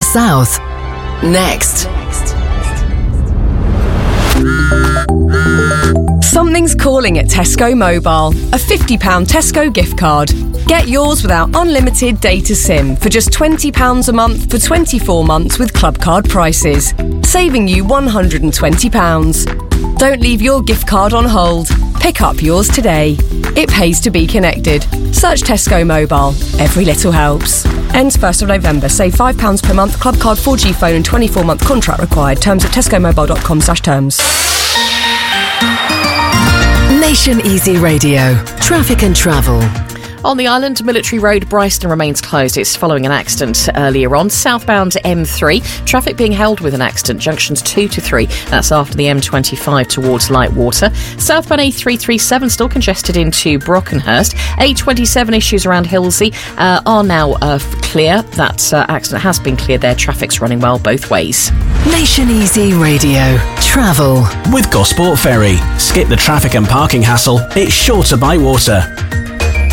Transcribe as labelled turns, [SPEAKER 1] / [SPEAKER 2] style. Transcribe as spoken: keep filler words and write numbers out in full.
[SPEAKER 1] south. Next.
[SPEAKER 2] Something's calling at Tesco Mobile. A fifty pounds Tesco gift card. Get yours without unlimited data SIM for just twenty pounds a month for twenty-four months with club card prices, saving you one hundred twenty pounds. Don't leave your gift card on hold. Pick up yours today. It pays to be connected. Search Tesco Mobile. Every little helps. Ends first of November. Save five pounds per month. Club card four G phone and twenty-four month contract required. Terms at tesco mobile dot com slash terms.
[SPEAKER 1] Nation Easy Radio. Traffic and travel.
[SPEAKER 3] On the island, Military Road, Bryston remains closed. It's following an accident earlier on. Southbound M three, traffic being held with an accident. Junctions two to three. That's after the M twenty-five towards Lightwater. Southbound A three thirty-seven still congested into Brockenhurst. A twenty-seven issues around Hilsey uh, are now uh, clear. That uh, accident has been cleared there. Traffic's running well both ways.
[SPEAKER 1] Nation Easy Radio. Travel.
[SPEAKER 4] With Gosport Ferry. Skip the traffic and parking hassle. It's sure to buy water.